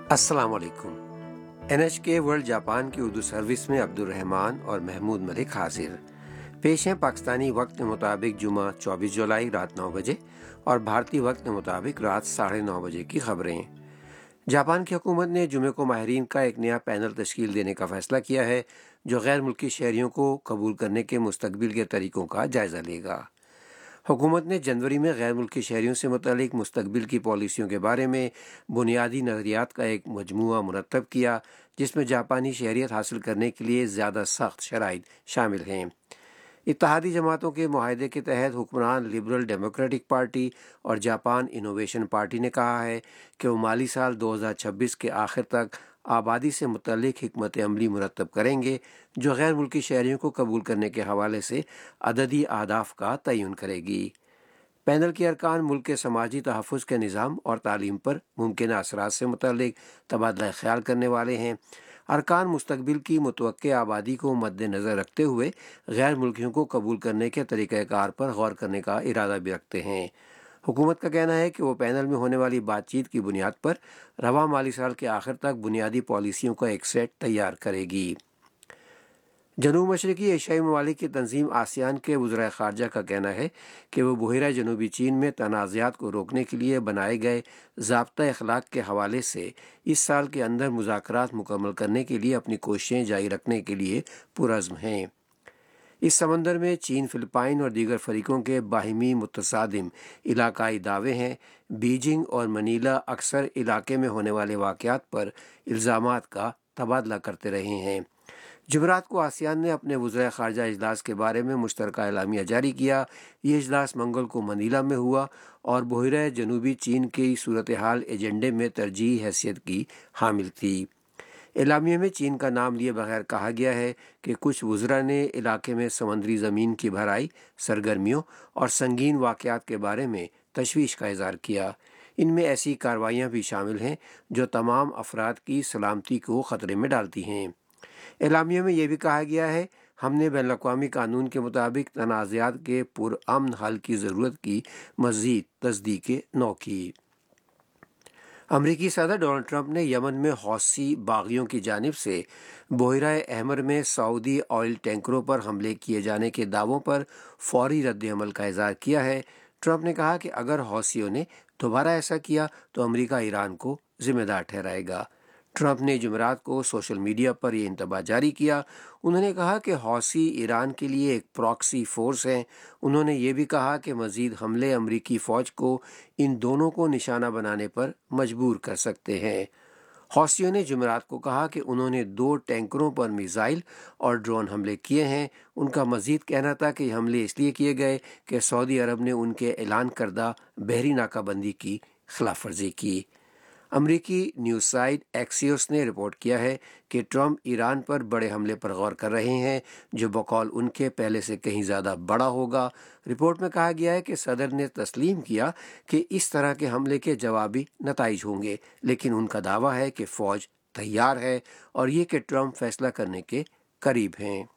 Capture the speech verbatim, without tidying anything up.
السلام علیکم۔ N H کے ورلڈ جاپان کی اردو سروس میں عبدالرحمان اور محمود ملک حاضر۔ پیش ہیں پاکستانی وقت کے مطابق جمعہ چوبیس جولائی رات نو بجے اور بھارتی وقت کے مطابق رات ساڑھے نو بجے کی خبریں۔ جاپان کی حکومت نے جمعے کو ماہرین کا ایک نیا پینل تشکیل دینے کا فیصلہ کیا ہے جو غیر ملکی شہریوں کو قبول کرنے کے مستقبل کے طریقوں کا جائزہ لے گا۔ حکومت نے جنوری میں غیر ملکی شہریوں سے متعلق مستقبل کی پالیسیوں کے بارے میں بنیادی نظریات کا ایک مجموعہ مرتب کیا جس میں جاپانی شہریت حاصل کرنے کے لیے زیادہ سخت شرائط شامل ہیں۔ اتحادی جماعتوں کے معاہدے کے تحت حکمران لبرل ڈیموکریٹک پارٹی اور جاپان انوویشن پارٹی نے کہا ہے کہ وہ مالی سال دو ہزار چھبیس کے آخر تک آبادی سے متعلق حکمت عملی مرتب کریں گے جو غیر ملکی شہریوں کو قبول کرنے کے حوالے سے عددی اہداف کا تعین کرے گی۔ پینل کے ارکان ملک کے سماجی تحفظ کے نظام اور تعلیم پر ممکنہ اثرات سے متعلق تبادلہ خیال کرنے والے ہیں۔ ارکان مستقبل کی متوقع آبادی کو مد نظر رکھتے ہوئے غیر ملکیوں کو قبول کرنے کے طریقہ کار پر غور کرنے کا ارادہ بھی رکھتے ہیں۔ حکومت کا کہنا ہے کہ وہ پینل میں ہونے والی بات چیت کی بنیاد پر رواں مالی سال کے آخر تک بنیادی پالیسیوں کا ایک سیٹ تیار کرے گی۔ جنوب مشرقی ایشیائی ممالک کی تنظیم آسیان کے وزرائے خارجہ کا کہنا ہے کہ وہ بحیرہ جنوبی چین میں تنازعات کو روکنے کے لیے بنائے گئے ضابطہ اخلاق کے حوالے سے اس سال کے اندر مذاکرات مکمل کرنے کے لیے اپنی کوششیں جاری رکھنے کے لیے پرعزم ہیں۔ اس سمندر میں چین، فلپائن اور دیگر فریقوں کے باہمی متصادم علاقائی دعوے ہیں۔ بیجنگ اور منیلا اکثر علاقے میں ہونے والے واقعات پر الزامات کا تبادلہ کرتے رہے ہیں۔ جمعرات کو آسیان نے اپنے وزرائے خارجہ اجلاس کے بارے میں مشترکہ اعلامیہ جاری کیا۔ یہ اجلاس منگل کو منیلا میں ہوا اور بحیرہ جنوبی چین کی صورتحال ایجنڈے میں ترجیحی حیثیت کی حامل تھی۔ اعلامیہ میں چین کا نام لیے بغیر کہا گیا ہے کہ کچھ وزراء نے علاقے میں سمندری زمین کی بھرائی، سرگرمیوں اور سنگین واقعات کے بارے میں تشویش کا اظہار کیا۔ ان میں ایسی کارروائیاں بھی شامل ہیں جو تمام افراد کی سلامتی کو خطرے میں ڈالتی ہیں۔ اعلامیہ میں یہ بھی کہا گیا ہے ہم نے بین الاقوامی قانون کے مطابق تنازعات کے پرامن حل کی ضرورت کی مزید تصدیق نو کی۔ امریکی صدر ڈونلڈ ٹرمپ نے یمن میں حوثی باغیوں کی جانب سے بحیرہ احمر میں سعودی آئل ٹینکروں پر حملے کیے جانے کے دعووں پر فوری رد عمل کا اظہار کیا ہے۔ ٹرمپ نے کہا کہ اگر حوثیوں نے دوبارہ ایسا کیا تو امریکہ ایران کو ذمہ دار ٹھہرائے گا۔ ٹرمپ نے جمعرات کو سوشل میڈیا پر یہ انتباہ جاری کیا۔ انہوں نے کہا کہ حوثی ایران کے لیے ایک پراکسی فورس ہیں۔ انہوں نے یہ بھی کہا کہ مزید حملے امریکی فوج کو ان دونوں کو نشانہ بنانے پر مجبور کر سکتے ہیں۔ حوثیوں نے جمعرات کو کہا کہ انہوں نے دو ٹینکروں پر میزائل اور ڈرون حملے کیے ہیں۔ ان کا مزید کہنا تھا کہ یہ حملے اس لیے کیے گئے کہ سعودی عرب نے ان کے اعلان کردہ بحری ناکہ بندی کی خلاف ورزی کی۔ امریکی نیوز سائٹ ایکسیوس نے رپورٹ کیا ہے کہ ٹرمپ ایران پر بڑے حملے پر غور کر رہے ہیں جو بقول ان کے پہلے سے کہیں زیادہ بڑا ہوگا۔ رپورٹ میں کہا گیا ہے کہ صدر نے تسلیم کیا کہ اس طرح کے حملے کے جوابی نتائج ہوں گے، لیکن ان کا دعویٰ ہے کہ فوج تیار ہے اور یہ کہ ٹرمپ فیصلہ کرنے کے قریب ہیں۔